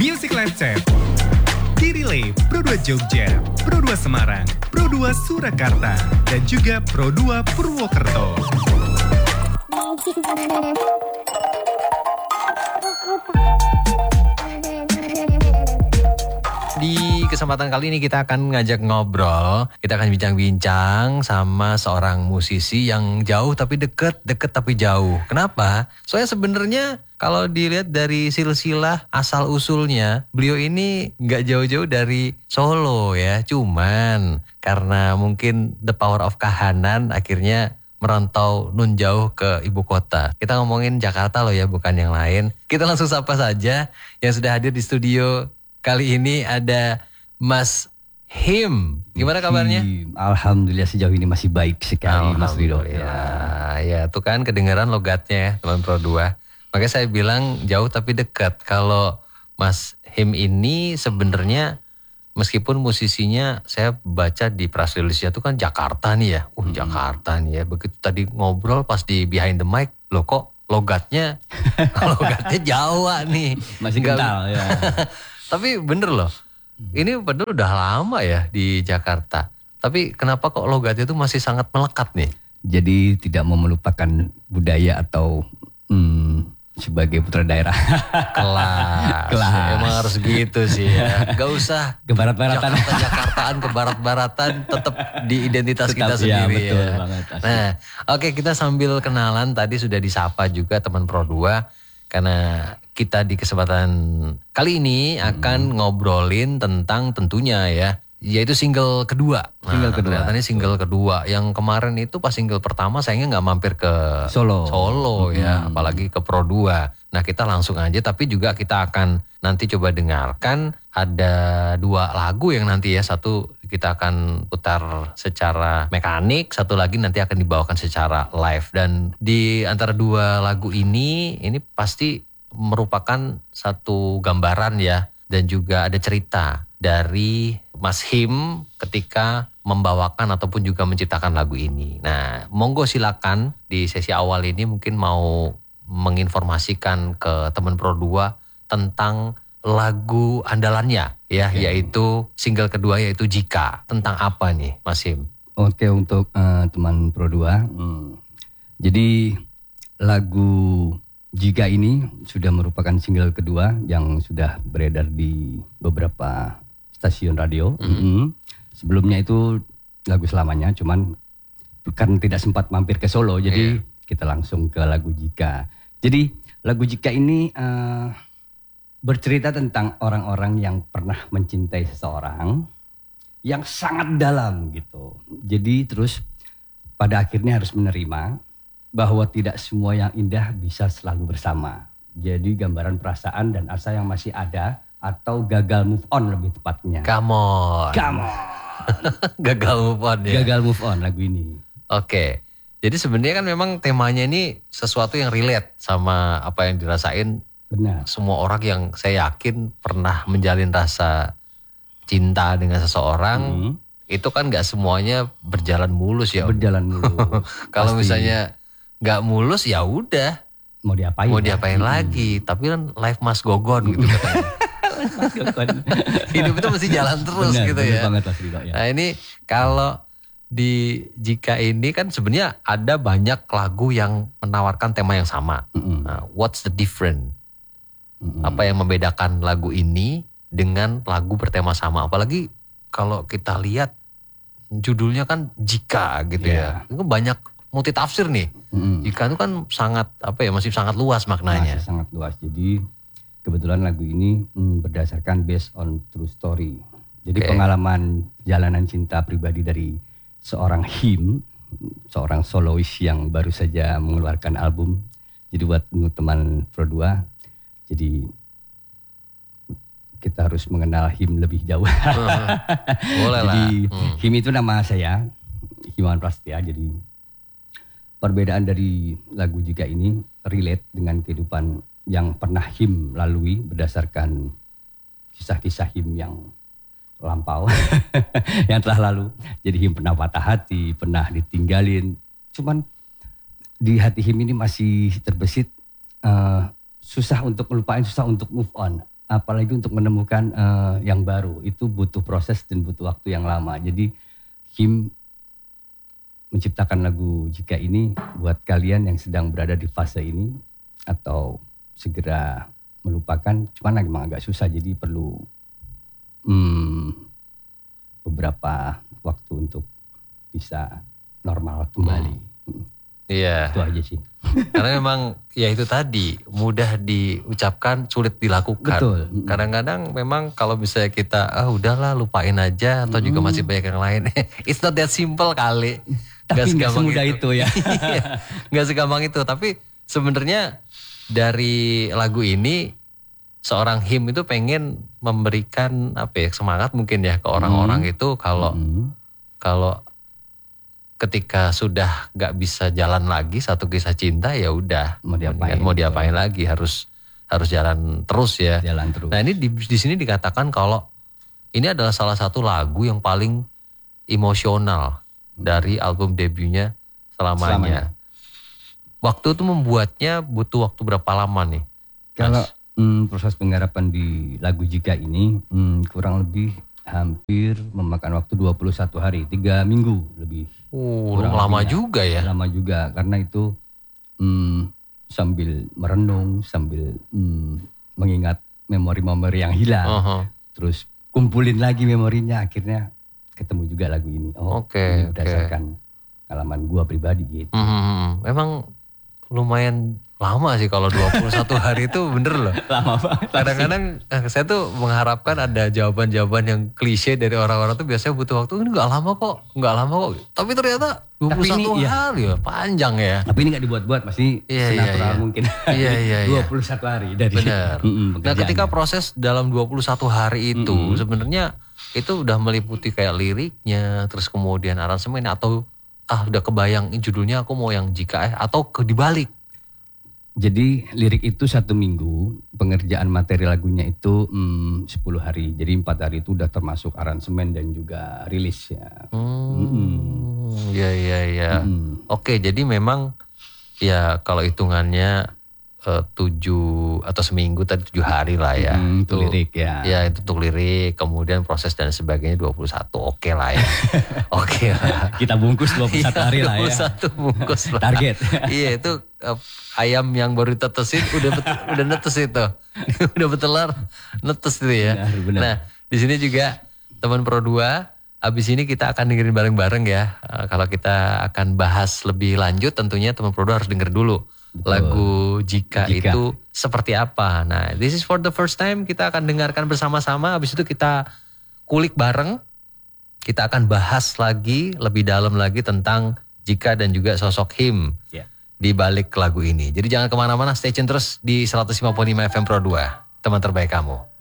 Music Live Chat. Kirile Pro 2 Jogja, Pro 2 Semarang, Pro 2 Surakarta, dan juga Pro 2 Purwokerto. Di kesempatan kali ini kita akan ngajak ngobrol, kita akan bincang-bincang sama seorang musisi yang jauh tapi deket tapi jauh. Kenapa? Soalnya sebenarnya kalau dilihat dari silsilah asal usulnya, beliau ini nggak jauh-jauh dari Solo ya. Cuman karena mungkin the power of kahanan akhirnya merantau nun jauh ke ibu kota. Kita ngomongin Jakarta loh ya, bukan yang lain. Kita langsung sapa saja yang sudah hadir di studio. Kali ini ada Mas Him. Gimana kabarnya? Alhamdulillah sejauh ini masih baik sekali Mas Rido. Ya, tuh kan kedengaran logatnya ya, teman Pro 2. Makanya saya bilang jauh tapi dekat. Kalau Mas Him ini sebenarnya meskipun musisinya saya baca di press release-nya itu kan Jakarta nih ya. Jakarta nih ya. Begitu tadi ngobrol pas di behind the mic, loh kok logatnya Jawa nih. Masih kental ya. Tapi bener loh, ini padahal udah lama ya di Jakarta. Tapi kenapa kok logatnya itu masih sangat melekat nih? Jadi tidak mau melupakan budaya atau sebagai putra daerah. Kelas. Emang harus gitu sih ya. Gak usah ke barat-baratan. Jakartaan ke barat-baratan, tetap di identitas kita ya, sendiri betul ya. Banget, nah, oke, kita sambil kenalan tadi sudah disapa juga teman Pro 2. Karena kita di kesempatan kali ini akan ngobrolin tentang tentunya ya, yaitu single kedua. Ternyata ini single kedua. Yang kemarin itu pas single pertama sayangnya nggak mampir ke Solo ya, apalagi ke Pro 2. Nah kita langsung aja, tapi juga kita akan nanti coba dengarkan ada 2 lagu yang nanti ya, satu kita akan putar secara mekanik, satu lagi nanti akan dibawakan secara live. Dan di antara 2 lagu ini pasti merupakan satu gambaran ya, dan juga ada cerita dari Mas Him ketika membawakan ataupun juga menciptakan lagu ini. Nah, monggo silakan di sesi awal ini mungkin mau menginformasikan ke teman Pro 2 tentang lagu andalannya ya, yaitu single kedua yaitu Jika. Tentang apa nih Mas Him? Oke, untuk teman Pro 2. Jadi lagu Jika ini sudah merupakan single kedua yang sudah beredar di beberapa stasiun radio. Sebelumnya itu lagu Selamanya, cuman kan tidak sempat mampir ke Solo, jadi kita langsung ke lagu Jika. Jadi lagu Jika ini bercerita tentang orang-orang yang pernah mencintai seseorang yang sangat dalam gitu. Jadi terus pada akhirnya harus menerima bahwa tidak semua yang indah bisa selalu bersama. Jadi gambaran perasaan dan asa yang masih ada atau gagal move on lebih tepatnya. Come on. Gagal move on ya. Gagal move on lagu ini. Oke. Jadi sebenarnya kan memang temanya ini sesuatu yang relate sama apa yang dirasain. Benar. Semua orang yang saya yakin pernah menjalin rasa cinta dengan seseorang. Itu kan gak semuanya berjalan mulus ya. Berjalan mulus. Kalau misalnya gak mulus ya udah. Mau diapain lagi. Tapi kan life must go on gitu katanya. Hidup itu mesti jalan terus. Benar, gitu ya. Banget, Mas Rido, ya. Nah ini kalau di Jika ini kan sebenarnya ada banyak lagu yang menawarkan tema yang sama. Nah, what's the different? Apa yang membedakan lagu ini dengan lagu bertema sama? Apalagi kalau kita lihat judulnya kan Jika gitu ya. Itu banyak multi tafsir nih. Jika itu kan sangat masih sangat luas maknanya. Masih sangat luas. Jadi kebetulan lagu ini berdasarkan based on true story. Jadi pengalaman jalanan cinta pribadi dari seorang Him, seorang solois yang baru saja mengeluarkan album. Jadi buat teman Pro 2, jadi kita harus mengenal Him lebih jauh. Boleh lah. Jadi Him itu nama saya, Himawan Prastia. Jadi perbedaan dari lagu Jika ini relate dengan kehidupan yang pernah Him lalui berdasarkan kisah-kisah Him yang lampau, yang telah lalu. Jadi Him pernah patah hati, pernah ditinggalin. Cuman di hati Him ini masih terbesit susah untuk melupain, susah untuk move on. apalagi untuk menemukan yang baru itu butuh proses dan butuh waktu yang lama. Jadi Him menciptakan lagu Jika ini buat kalian yang sedang berada di fase ini atau segera melupakan, cuman memang agak susah, jadi perlu beberapa waktu untuk bisa normal kembali. Iya. Itu aja sih. Karena memang ya itu tadi, mudah diucapkan, sulit dilakukan. Betul. Kadang-kadang memang kalau misalnya kita udahlah lupain aja atau juga masih banyak yang lain. It's not that simple kali. Tapi nggak semudah itu ya. Nggak segampang itu. Tapi sebenarnya dari lagu ini seorang Him itu pengen memberikan semangat mungkin ya ke orang-orang itu kalau ketika sudah nggak bisa jalan lagi satu kisah cinta, ya udah mau diapain lagi, harus jalan terus ya. Jalan terus. Nah ini di sini dikatakan kalau ini adalah salah satu lagu yang paling emosional dari album debutnya Selamanya. Waktu itu membuatnya butuh waktu berapa lama nih? Kalau proses penggarapan di lagu Jika ini kurang lebih hampir memakan waktu 21 hari, 3 minggu lebih. Lama juga ya? Lama juga, karena itu sambil merenung, sambil mengingat memori-memori yang hilang. Terus kumpulin lagi memorinya, akhirnya ketemu juga lagu ini. Ini berdasarkan pengalaman gua pribadi gitu. Memang lumayan lama sih kalau 21 hari itu, bener loh. Lama banget. Kadang-kadang saya tuh mengharapkan ada jawaban-jawaban yang klise dari orang-orang tuh biasanya butuh waktu. Ini nggak lama kok. Tapi ternyata 21 hari ya, panjang ya. Tapi ini nggak dibuat-buat, pasti senatural mungkin. Iya. 21 hari dari. Benar. Nah ketika proses dalam 21 hari itu sebenarnya itu udah meliputi kayak liriknya, terus kemudian aransemen, atau udah kebayang judulnya aku mau yang Jika atau dibalik. Jadi lirik itu 1 minggu, pengerjaan materi lagunya itu 10 hari. Jadi 4 hari itu udah termasuk aransemen dan juga rilis ya. Iya. Oke, jadi memang ya kalau hitungannya 7 atau seminggu tadi 7 hari lah ya. Itu lirik ya. Ya itu untuk lirik, kemudian proses dan sebagainya 21. Oke lah ya. Oke lah. Kita bungkus 21 hari lah ya. 21 bungkus lah. Target. Iya itu ayam yang baru ditetesin udah netes itu. Udah bertelur netes itu ya. Benar. Nah, di sini juga teman Pro 2, abis ini kita akan dengerin bareng-bareng ya. Kalau kita akan bahas lebih lanjut tentunya teman Pro 2 harus denger dulu. Betul. Lagu Jika itu seperti apa. Nah, this is for the first time, kita akan dengarkan bersama-sama. Habis itu kita kulik bareng. Kita akan bahas lagi lebih dalam lagi tentang Jika dan juga sosok Him di balik lagu ini. Jadi jangan kemana-mana, stay tune terus di 105.5 FM Pro 2, teman terbaik kamu.